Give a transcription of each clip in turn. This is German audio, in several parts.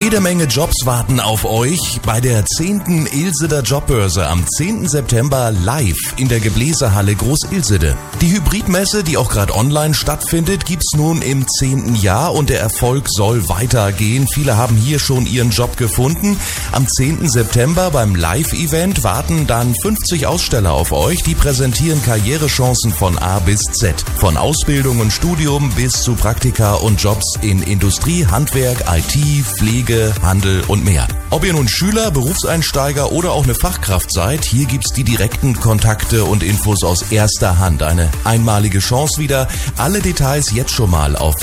Jede Menge Jobs warten auf euch bei der 10. Ilseder Jobbörse am 10. September live in der Gebläsehalle Groß-Ilsede. Die Hybridmesse, die auch gerade online stattfindet, gibt's nun im 10. Jahr und der Erfolg soll weitergehen. Viele haben hier schon ihren Job gefunden. Am 10. September beim Live-Event warten dann 50 Aussteller auf euch. Die präsentieren Karrierechancen von A bis Z. Von Ausbildung und Studium bis zu Praktika und Jobs in Industrie, Handwerk, IT, Pflege, Handel und mehr. Ob ihr nun Schüler, Berufseinsteiger oder auch eine Fachkraft seid, hier gibt's die direkten Kontakte und Infos aus erster Hand. Eine einmalige Chance wieder. Alle Details jetzt schon mal auf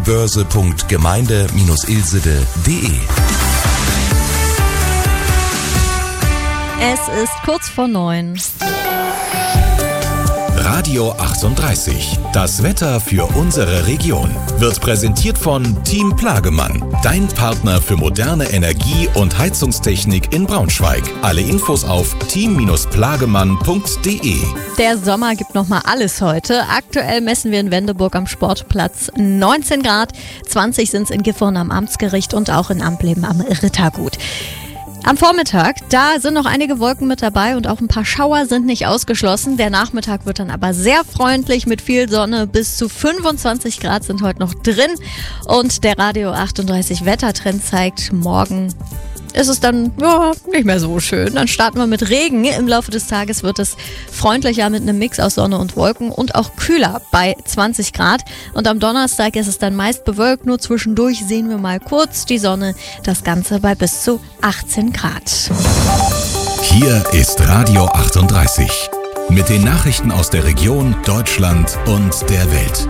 jobbörse.gemeinde-ilsede.de. Es ist kurz vor 9. Radio 38. Das Wetter für unsere Region wird präsentiert von Team Plagemann, dein Partner für moderne Energie- und Heizungstechnik in Braunschweig. Alle Infos auf team-plagemann.de. Der Sommer gibt nochmal alles heute. Aktuell messen wir in Wendeburg am Sportplatz 19 Grad. 20 sind es in Gifhorn am Amtsgericht und auch in Ampleben am Rittergut. Am Vormittag, da sind noch einige Wolken mit dabei und auch ein paar Schauer sind nicht ausgeschlossen. Der Nachmittag wird dann aber sehr freundlich mit viel Sonne. Bis zu 25 Grad sind heute noch drin. Und der Radio 38 Wettertrend zeigt, morgen ist es dann nicht mehr so schön. Dann starten wir mit Regen. Im Laufe des Tages wird es freundlicher mit einem Mix aus Sonne und Wolken und auch kühler bei 20 Grad. Und am Donnerstag ist es dann meist bewölkt. Nur zwischendurch sehen wir mal kurz die Sonne. Das Ganze bei bis zu 18 Grad. Hier ist Radio 38 mit den Nachrichten aus der Region, Deutschland und der Welt.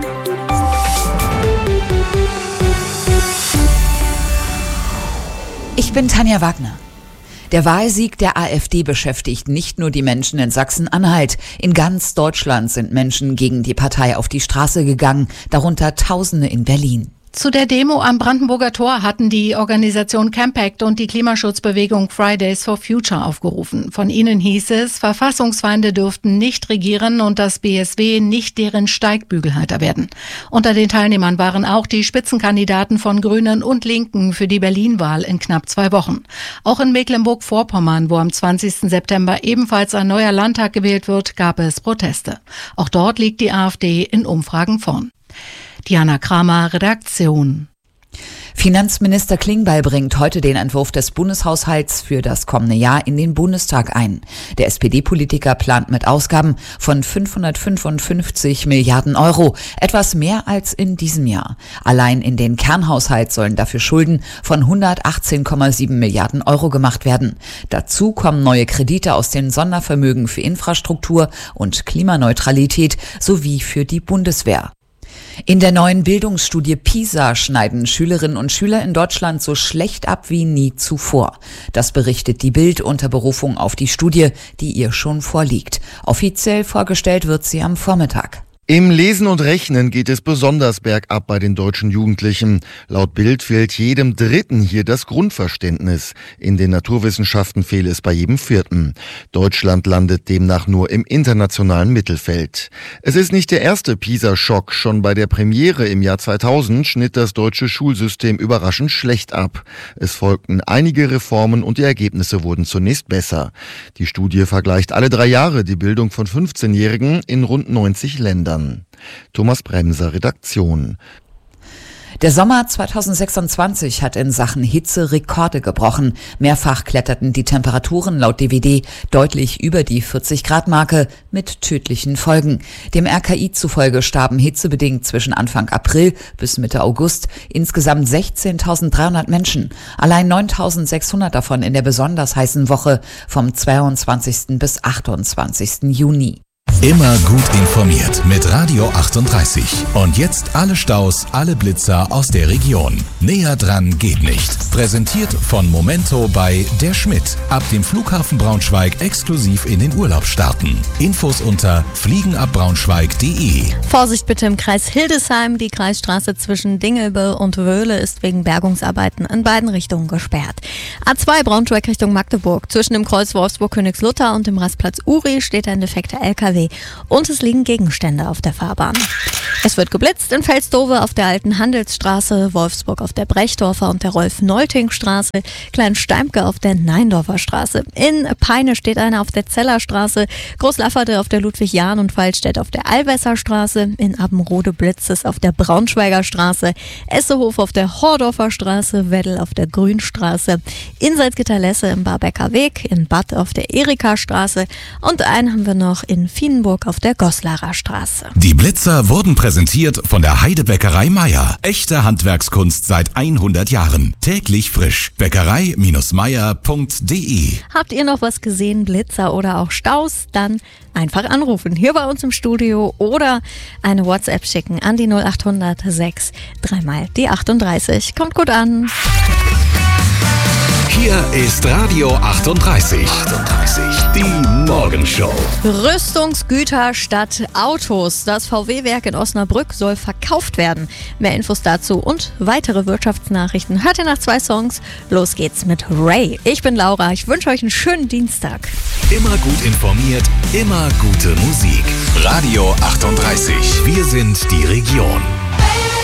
Ich bin Tanja Wagner. Der Wahlsieg der AfD beschäftigt nicht nur die Menschen in Sachsen-Anhalt. In ganz Deutschland sind Menschen gegen die Partei auf die Straße gegangen, darunter Tausende in Berlin. Zu der Demo am Brandenburger Tor hatten die Organisation Campact und die Klimaschutzbewegung Fridays for Future aufgerufen. Von ihnen hieß es, Verfassungsfeinde dürften nicht regieren und das BSW nicht deren Steigbügelhalter werden. Unter den Teilnehmern waren auch die Spitzenkandidaten von Grünen und Linken für die Berlin-Wahl in knapp 2 Wochen. Auch in Mecklenburg-Vorpommern, wo am 20. September ebenfalls ein neuer Landtag gewählt wird, gab es Proteste. Auch dort liegt die AfD in Umfragen vorn. Diana Kramer, Redaktion. Finanzminister Klingbeil bringt heute den Entwurf des Bundeshaushalts für das kommende Jahr in den Bundestag ein. Der SPD-Politiker plant mit Ausgaben von 555 Milliarden Euro, etwas mehr als in diesem Jahr. Allein in den Kernhaushalt sollen dafür Schulden von 118,7 Milliarden Euro gemacht werden. Dazu kommen neue Kredite aus den Sondervermögen für Infrastruktur und Klimaneutralität sowie für die Bundeswehr. In der neuen Bildungsstudie PISA schneiden Schülerinnen und Schüler in Deutschland so schlecht ab wie nie zuvor. Das berichtet die Bild unter Berufung auf die Studie, die ihr schon vorliegt. Offiziell vorgestellt wird sie am Vormittag. Im Lesen und Rechnen geht es besonders bergab bei den deutschen Jugendlichen. Laut Bild fehlt jedem Dritten hier das Grundverständnis. In den Naturwissenschaften fehle es bei jedem Vierten. Deutschland landet demnach nur im internationalen Mittelfeld. Es ist nicht der erste PISA-Schock. Schon bei der Premiere im Jahr 2000 schnitt das deutsche Schulsystem überraschend schlecht ab. Es folgten einige Reformen und die Ergebnisse wurden zunächst besser. Die Studie vergleicht alle 3 Jahre die Bildung von 15-Jährigen in rund 90 Ländern. Thomas Bremser, Redaktion. Der Sommer 2026 hat in Sachen Hitze Rekorde gebrochen. Mehrfach kletterten die Temperaturen laut DWD deutlich über die 40-Grad-Marke mit tödlichen Folgen. Dem RKI zufolge starben hitzebedingt zwischen Anfang April bis Mitte August insgesamt 16.300 Menschen. Allein 9.600 davon in der besonders heißen Woche vom 22. bis 28. Juni. Immer gut informiert mit Radio 38. Und jetzt alle Staus, alle Blitzer aus der Region. Näher dran geht nicht. Präsentiert von Momento bei Der Schmidt. Ab dem Flughafen Braunschweig exklusiv in den Urlaub starten. Infos unter fliegenabbraunschweig.de. Vorsicht bitte im Kreis Hildesheim. Die Kreisstraße zwischen Dingelbe und Wöhle ist wegen Bergungsarbeiten in beiden Richtungen gesperrt. A2 Braunschweig Richtung Magdeburg. Zwischen dem Kreuz Wolfsburg-Königslutter und dem Rastplatz Uri steht ein defekter LKW. LKW und es liegen Gegenstände auf der Fahrbahn. Es wird geblitzt in Velsdove auf der Alten Handelsstraße, Wolfsburg auf der Brechdorfer und der Rolf-Neulting-Straße, Kleinsteimke auf der Neindorfer Straße. In Peine steht einer auf der Zellerstraße, Großlafferte auf der Ludwig-Jahn und Waldstedt auf der Allwässer Straße, in Abbenrode blitzt es auf der Braunschweiger Straße, Essehof auf der Hordorfer Straße, Weddel auf der Grünstraße, in Salzgitter-Lesse im Barbecker Weg, in Bad auf der Erika-Straße und einen haben wir noch in Vienburg auf der Goslarer Straße. Die Blitzer wurden präsentiert von der Heidebäckerei Meier. Echte Handwerkskunst seit 100 Jahren. Täglich frisch. Bäckerei-meier.de. Habt ihr noch was gesehen, Blitzer oder auch Staus? Dann einfach anrufen. Hier bei uns im Studio oder eine WhatsApp schicken an die 0800 6 3 mal die 38. Kommt gut an. Hier ist Radio 38. Die Morgenshow. Rüstungsgüter statt Autos. Das VW-Werk in Osnabrück soll verkauft werden. Mehr Infos dazu und weitere Wirtschaftsnachrichten hört ihr nach 2 Songs. Los geht's mit Ray. Ich bin Laura. Ich wünsche euch einen schönen Dienstag. Immer gut informiert, immer gute Musik. Radio 38. Wir sind die Region.